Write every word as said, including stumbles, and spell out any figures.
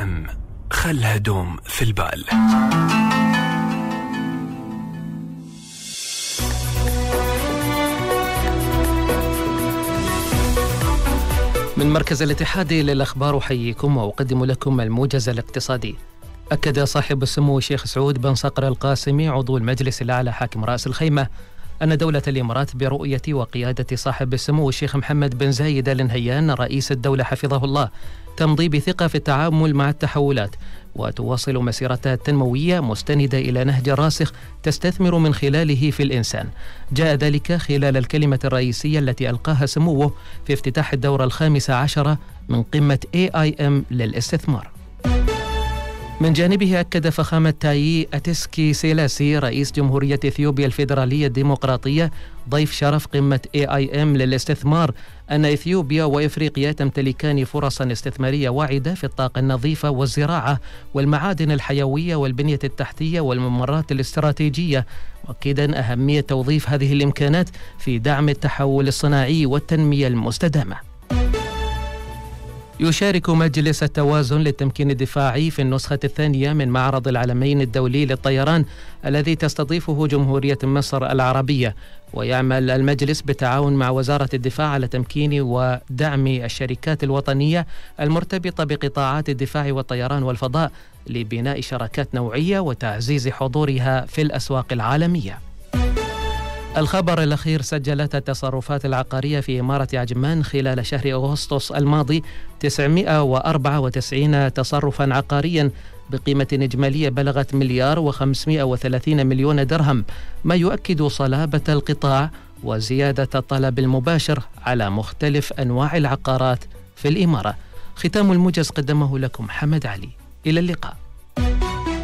ام، خلها دوم في البال. من مركز الاتحادي للأخبار أحييكم وأقدم لكم الموجز الاقتصادي. أكد صاحب السمو الشيخ سعود بن صقر القاسمي عضو المجلس الأعلى حاكم رأس الخيمة أن دولة الإمارات برؤية وقيادة صاحب السمو الشيخ محمد بن زايد آل نهيان رئيس الدولة حفظه الله تمضي بثقة في التعامل مع التحولات، وتواصل مسيرتها التنموية مستندة إلى نهج راسخ تستثمر من خلاله في الإنسان. جاء ذلك خلال الكلمة الرئيسية التي ألقاها سموه في افتتاح الدورة الخامسة عشرة من قمة إيه آي إم للاستثمار. من جانبه أكد فخامة تايي أتسكي سيلاسي رئيس جمهورية إثيوبيا الفيدرالية الديمقراطية ضيف شرف قمة إيه آي إم للاستثمار أن إثيوبيا وإفريقيا تمتلكان فرصا استثمارية واعدة في الطاقة النظيفة والزراعة والمعادن الحيوية والبنية التحتية والممرات الاستراتيجية، مؤكدا أهمية توظيف هذه الإمكانات في دعم التحول الصناعي والتنمية المستدامة. يشارك مجلس التوازن للتمكين الدفاعي في النسخة الثانية من معرض العالمين الدولي للطيران الذي تستضيفه جمهورية مصر العربية، ويعمل المجلس بالتعاون مع وزارة الدفاع على تمكين ودعم الشركات الوطنية المرتبطة بقطاعات الدفاع والطيران والفضاء لبناء شراكات نوعية وتعزيز حضورها في الأسواق العالمية. الخبر الأخير: سجلت التصرفات العقارية في إمارة عجمان خلال شهر أغسطس الماضي تسعمائة وأربعة وتسعين تصرفا عقاريا بقيمة إجمالية بلغت مليار وخمسمائة وثلاثين مليون درهم، ما يؤكد صلابة القطاع وزيادة الطلب المباشر على مختلف أنواع العقارات في الإمارة. ختام الموجز قدمه لكم حمد علي. إلى اللقاء.